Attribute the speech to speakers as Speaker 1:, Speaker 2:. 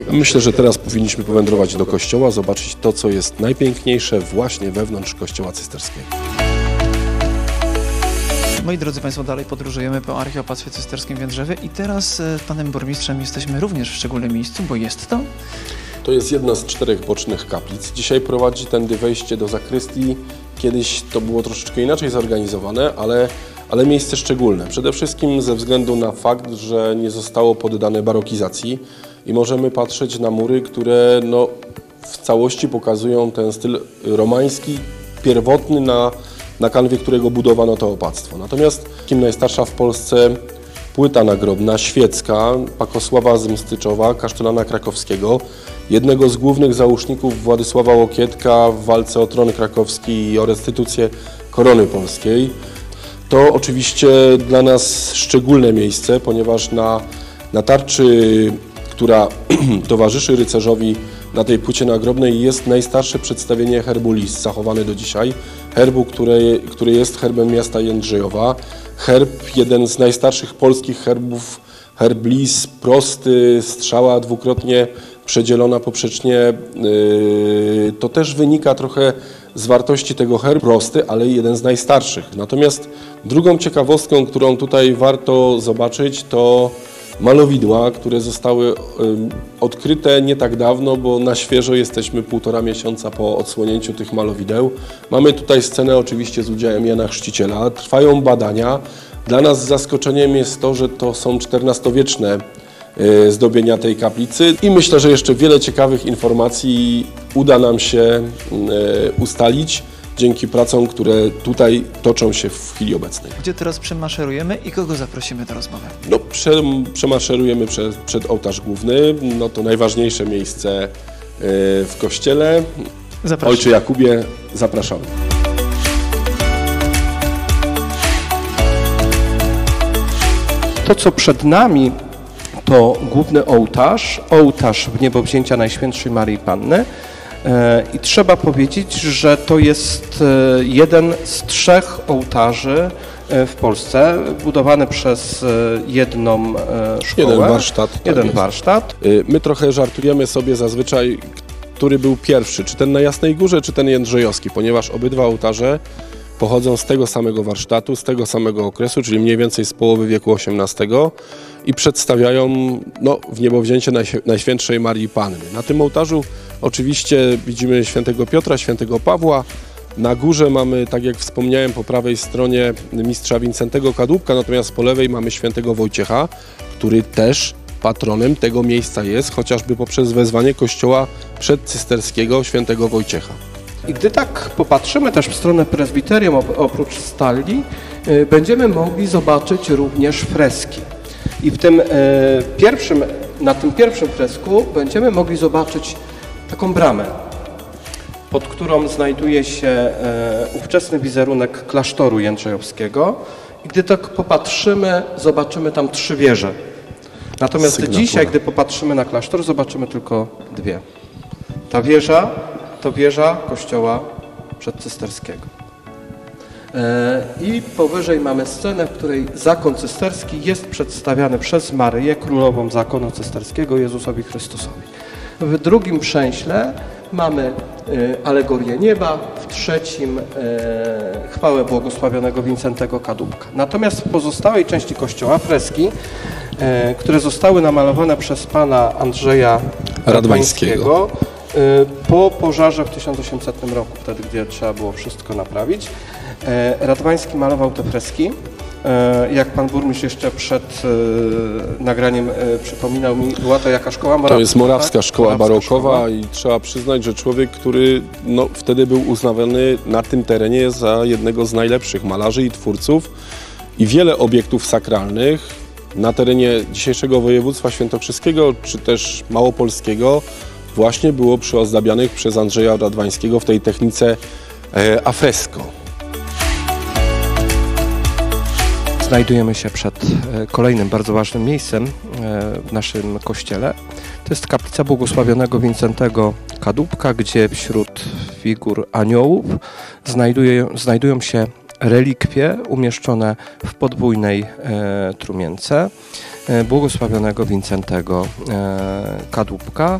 Speaker 1: Myślę, że teraz powinniśmy powędrować do kościoła, zobaczyć to, co jest najpiękniejsze właśnie wewnątrz kościoła cysterskiego.
Speaker 2: Moi drodzy Państwo, dalej podróżujemy po archiopastwie cysterskim w Jędrzewie i teraz z panem burmistrzem jesteśmy również w szczególnym miejscu, bo jest to...
Speaker 1: To jest jedna z 4 bocznych kaplic. Dzisiaj prowadzi tędy wejście do zakrystii. Kiedyś to było troszeczkę inaczej zorganizowane, ale miejsce szczególne. Przede wszystkim ze względu na fakt, że nie zostało poddane barokizacji i możemy patrzeć na mury, które w całości pokazują ten styl romański, pierwotny, na kanwie którego budowano to opactwo. Natomiast najstarsza w Polsce płyta nagrobna świecka Pakosława z Mstyczowa, kasztelana krakowskiego, jednego z głównych załóżników Władysława Łokietka w walce o tron krakowski i o restytucję korony polskiej. To oczywiście dla nas szczególne miejsce, ponieważ na tarczy, która towarzyszy rycerzowi na tej płycie nagrobnej, jest najstarsze przedstawienie herbu lis, zachowane do dzisiaj. Herbu, który jest herbem miasta Jędrzejowa. Herb, jeden z najstarszych polskich herbów, herb lis, prosty, strzała dwukrotnie przedzielona poprzecznie. To też wynika trochę z wartości tego herbu, prosty, ale jeden z najstarszych. Natomiast drugą ciekawostką, którą tutaj warto zobaczyć, to malowidła, które zostały odkryte nie tak dawno, bo na świeżo jesteśmy 1,5 miesiąca po odsłonięciu tych malowideł. Mamy tutaj scenę oczywiście z udziałem Jana Chrzciciela. Trwają badania. Dla nas zaskoczeniem jest to, że to są XIV-wieczne zdobienia tej kaplicy i myślę, że jeszcze wiele ciekawych informacji uda nam się ustalić dzięki pracom, które tutaj toczą się w chwili obecnej.
Speaker 2: Gdzie teraz przemaszerujemy i kogo zaprosimy do rozmowy?
Speaker 1: Przemaszerujemy przed ołtarz główny, to najważniejsze miejsce w kościele.
Speaker 2: Zapraszam.
Speaker 1: Ojcze Jakubie, zapraszamy.
Speaker 3: To, co przed nami, to główny ołtarz w niebowzięcia Najświętszej Maryi Panny. I trzeba powiedzieć, że to jest jeden z 3 ołtarzy w Polsce, budowany przez jedną szkołę. Jeden warsztat.
Speaker 1: My trochę żartujemy sobie zazwyczaj, który był pierwszy, czy ten na Jasnej Górze, czy ten jędrzejowski, ponieważ obydwa ołtarze pochodzą z tego samego warsztatu, z tego samego okresu, czyli mniej więcej z połowy wieku XVIII i przedstawiają w niebowzięcie Najświętszej Marii Panny. Na tym ołtarzu oczywiście widzimy świętego Piotra, świętego Pawła. Na górze mamy, tak jak wspomniałem, po prawej stronie mistrza Wincentego Kadłubka, natomiast po lewej mamy świętego Wojciecha, który też patronem tego miejsca jest, chociażby poprzez wezwanie kościoła przedcysterskiego świętego Wojciecha.
Speaker 3: I gdy tak popatrzymy też w stronę prezbiterium, oprócz stalli, będziemy mogli zobaczyć również freski. I na tym pierwszym fresku będziemy mogli zobaczyć taką bramę, pod którą znajduje się ówczesny wizerunek klasztoru jędrzejowskiego. I gdy tak popatrzymy, zobaczymy tam 3 wieże. Natomiast dzisiaj, gdy popatrzymy na klasztor, zobaczymy tylko 2. Ta wieża to wieża kościoła przedcysterskiego. I powyżej mamy scenę, w której zakon cysterski jest przedstawiany przez Maryję, królową zakonu cysterskiego, Jezusowi Chrystusowi. W drugim przęśle mamy alegorię nieba, w trzecim chwałę błogosławionego Wincentego Kadłubka. Natomiast w pozostałej części kościoła freski, które zostały namalowane przez pana Andrzeja Radwańskiego po pożarze w 1800 roku, wtedy gdzie trzeba było wszystko naprawić. Radwański malował te freski. Jak pan burmistrz jeszcze przed nagraniem przypominał mi, była to jaka szkoła?
Speaker 1: To jest morawska szkoła barokowa i trzeba przyznać, że człowiek, który wtedy był uznawany na tym terenie za jednego z najlepszych malarzy i twórców i wiele obiektów sakralnych na terenie dzisiejszego województwa świętokrzyskiego czy też małopolskiego właśnie było przyozdabianych przez Andrzeja Radwańskiego w tej technice a fresco.
Speaker 3: Znajdujemy się przed kolejnym bardzo ważnym miejscem w naszym kościele. To jest kaplica błogosławionego Wincentego Kadłubka, gdzie wśród figur aniołów znajdują się relikwie umieszczone w podwójnej trumience. błogosławionego Wincentego Kadłubka.